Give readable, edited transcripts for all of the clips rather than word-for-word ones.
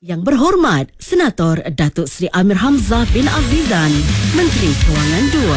Yang berhormat, Senator Datuk Seri Amir Hamzah bin Azizan, Menteri Kewangan II.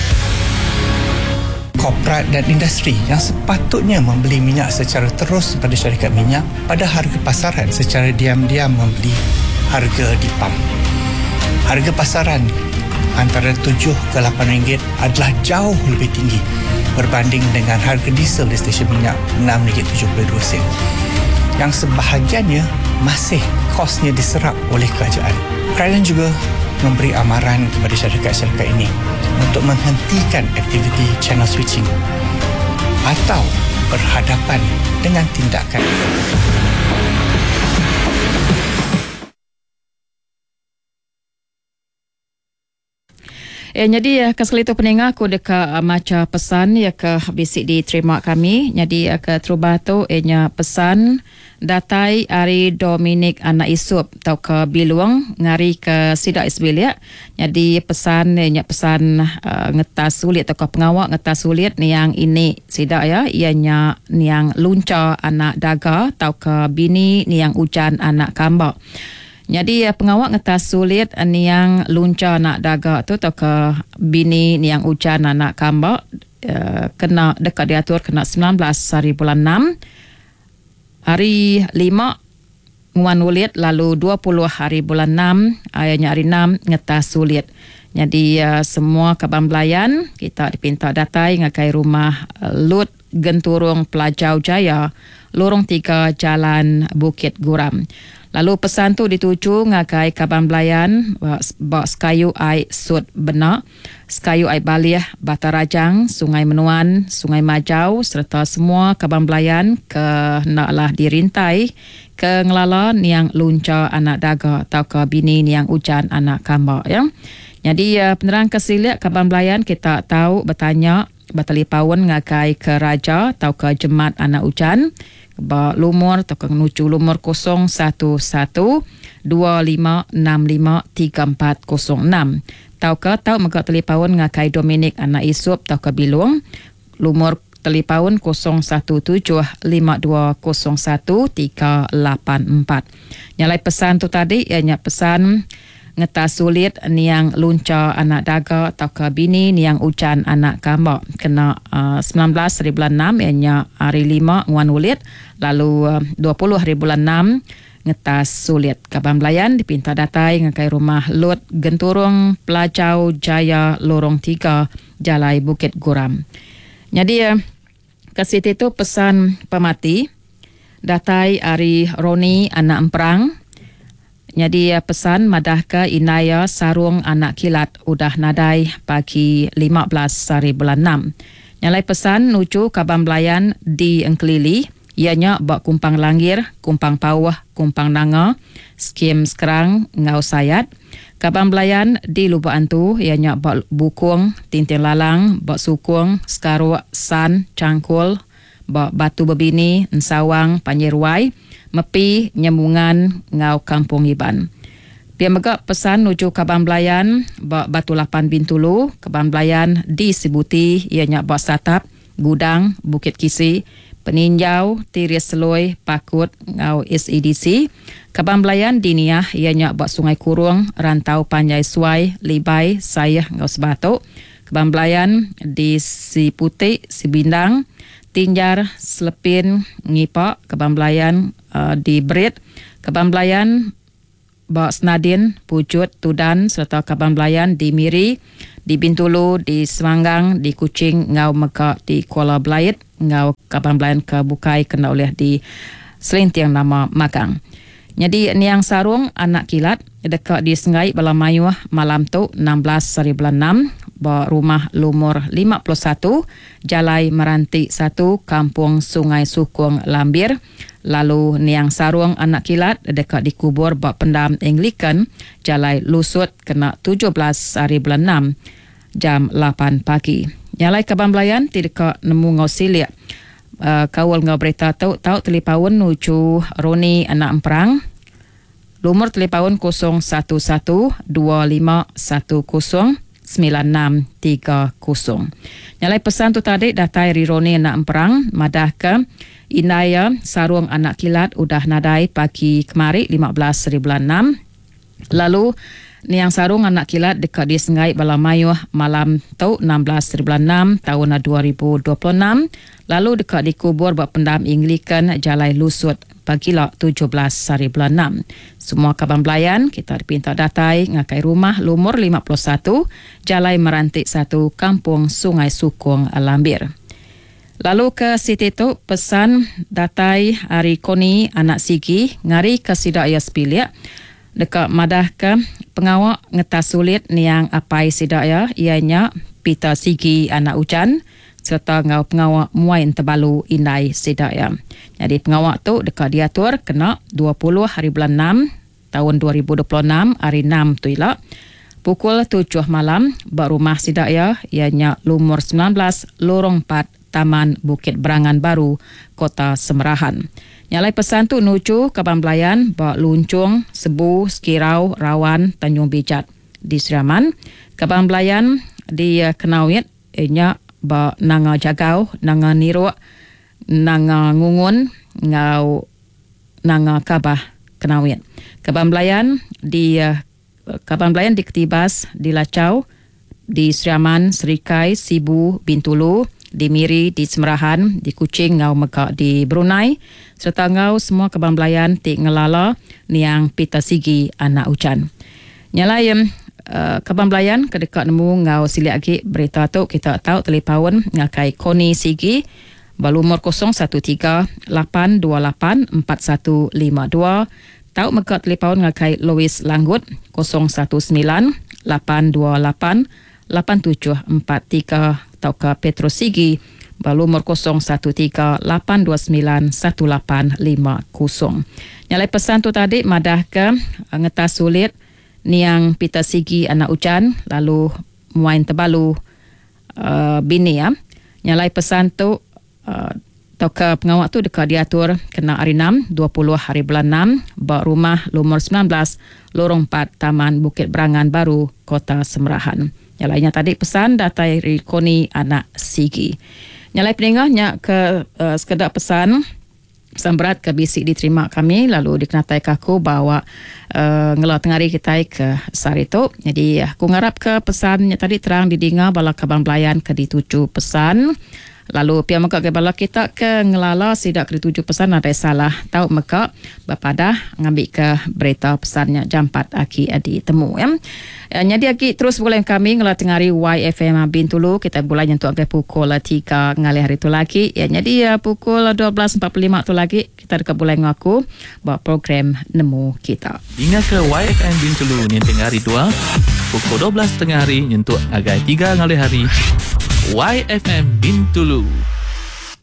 Korporat dan industri yang sepatutnya membeli minyak secara terus pada syarikat minyak pada harga pasaran secara diam-diam membeli harga di pam. Harga pasaran antara 7 ke 8 ringgit adalah jauh lebih tinggi berbanding dengan harga diesel di stesen minyak RM6.72, yang sebahagiannya masih kosnya diserap oleh kerajaan. Kerajaan juga memberi amaran kepada syarikat-syarikat ini untuk menghentikan aktiviti channel switching atau berhadapan dengan tindakan. Jadi sekali itu pendengar aku dekat macam pesan ya ke bisik diterima kami. Jadi ke terubah tu pesan datai Ari Dominic anak isup tau ke biluang ngari ke sidak isbil ya. Jadi pesan ngetas sulit atau ke pengawak ngetas sulit ni yang ini sidak ya. Ianya ni yang lunca anak daga tau ke bini ni yang ujan anak kambak. Jadi pengawak ngetas sulit ni yang lunca anak daga tu atau ke bini ni yang ujan anak kambak kena dekat diatur kena 19 hari bulan 6 hari 5 nguan ulit lalu 20 hari bulan 6 ayahnya hari 6 ngetas sulit. Jadi semua kaban belayan kita dipinta datai ngakai rumah Lut Genturung Pelajau Jaya Lorong 3 Jalan Bukit Guram. Lalu pesan tu dituju ngakai kaban belayan bak Sekayu Ai Sud Benak, Sekayu Ai Baliah Batarajang, Sungai Menuan, Sungai Majau serta semua kaban belayan ke naklah dirintai ke ngelala niang lunca anak daga atau ke bini niang ujan anak kambak ya. Jadi penerang kesiliak kaban belayan kita tahu bertanya batalipawon ngakai ke raja atau ke jemat anak ujan ba lumur atau ke nuju lumur 01125653406 tau ke tau mega telipawon ngakai Dominic anak isup tau ke biluang lumur telipawon 0172011384. Nyalai pesan tu tadi ianya pesan ngetas sulit ni yang lunca anak daga atau ke bini ni yang ujan anak kambak kena 19 hari bulan 6 ianya hari 5 nguan ulit lalu 20 hari bulan 6 ngetas sulit. Kaban belayan dipinta datai ngakai rumah Lut Genturung Pelajau Jaya Lorong 3 Jalai Bukit Guram. Jadi ke situ tu pesan pemati datai Ari Roni anak emperang. Jadi pesan madah ke Inaya Sarung anak kilat udah nadai pagi 15 hari bulan 6. Nyalai pesan nuju kaban belayan di Engkelili ianya bak kumpang langir, kumpang pawah, kumpang nanga, skim sekerang ngau sayat. Kaban belayan di Lubuk Antu ianya bak bukung, tintin lalang, bak sukung, sekaruk, san, cangkul, bak batu bebini, ensawang, panyirwai, mepi nyembungan ngau kampung Iban. Pia megak pesan nuju kaban belayan bak Batu Lapan Bintulu, kaban belayan di Sibuti ianya bak Satap, Gudang, Bukit Kisi, Peninjau, Tiris Seloi, Pakut ngau SEDC. Kaban belayan di Niah ianya bak Sungai Kurung, Rantau Panjai Suai, Libai, Sayah ngau Sebatuk. Kaban belayan di Siputi, Sibindang, Tinjar, Selepin, Ngipak, kaban belayan di Brit, kaban belayan bak Senadin, Pucut, Tudan serta kaban belayan di Miri, di Bintulu, di Semanggang, di Kuching, ngau Mekak di Kuala Belait, ngau kaban belayan ke Bukai kena oleh di Selintiang nama Magang. Jadi niang sarung anak kilat dekat di Sengai Balamayuh malam tu 16 hari bulan 6 ba rumah lumur 51 Jalai Meranti 1 Kampung Sungai Sukung Lambir. Lalu niang sarung anak kilat dekat dikubur bak pendam Anglican Jalai Lusut kena 17 hari bulan 6 jam 8 pagi. Nyalai kaban belayan ti dekat nemu ngau silia. Kawal ngau berita tau telipawon nuju Roni anak emperang lumur telipawon 01125109630. Nyalai pesan tu tadi datai Rironi anak emperang madah ke Indaya sarung anak kilat udah nadai pagi kemari 15 hari bulan 6. Lalu niang sarung anak kilat dekat di Sengai Balamayuh malam tu 16 hari bulan 6 tahun 2026. Lalu dekat di kubur Bapendam Anglican Jalai Lusut pagi 17 hari bulan 6. Semua kaban belayan kita dipinta datai ngakai rumah lumur 51 Jalai Merantik 1 Kampung Sungai Sukong Lambir. Lalu ke Siti tu pesan datai hari koni anak sigi ngari ke sidak ya sepilik dekat madah ke pengawak ngetas sulit niang apai sidak ya ianya pita sigi anak ucan serta ngau pengawak muain terbalu indai sidak ya. Jadi pengawak tu dekat diatur kena 20 hari bulan 6 tahun 2026 hari 6 tu ialah pukul 7 malam bak rumah sidak ya ianya lumur 19 lorong 4 Taman Bukit Berangan Baru Kota Semerahan. Nyalai pesan tu nucu kaban belayan bak Luncung, Sebu, Skirau, Rawan, Tanjung Bijat di Seriaman. Kaban belayan di Kenawit ianya ba nanga jagau, nanga niruk, nanga ngungun, ngau nanga kabah Kenawit. Kaban belayan di Ketibas, di Lacau, di Seriaman, Serikai, Sibu, Bintulu, di Miri, di Semerahan, di Kuching, ngau Mekak di Brunei, serta ngau semua kaban belayan ti ngelala niang pita sigi anak ucan. Nyalai kaban belayan kedekat nemu ngau sili lagi berita tu kita tahu telefon ngakai Koni Sigi balumur 013-828-4152 tahu mekat telefon ngakai Louis Langgut 019-828-8743 tahu ke Petrus Sigi balumur 013-829-1850. Nyalai pesan tu tadi madah ke ngetas sulit niang pita sigi anak ucan lalu muain terbalu bini ya. Nyalai pesan tu toka pengawak tu dekat diatur kena hari 6 20 hari bulan 6 bak rumah lumur 19 lorong 4 Taman Bukit Berangan Baru Kota Semerahan. Nyalainya tadi pesan datai Koni anak sigi. Nyalai peningahnya ke sekedar pesan berat ke bisik diterima kami lalu dikenatai kaku bawa ngelau tengari kita ke sari tu. Jadi aku ngarap ke pesannya tadi terang didengar bala kaban belayan ke dituju pesan. Lalu pihak mekak ke bala kita ke ngelala sidak ke dituju pesan ada salah tahu mekak bapadah ngambil ke berita pesannya jam 4 aki adi temu ya. Jadi aki terus boleh kami ngelau tengari YFM Bintulu kita boleh nyentuh ke pukul 3 ngalih hari tu lagi ya. Jadi pukul 12.45 tu lagi kita dekat boleh ngaku bawa program nemu kita. Ingat ke YFM Bintulu ni tengah hari 2 pukul 12 tengah hari nyentuh agak 3 ngalih hari YFM Bintulu.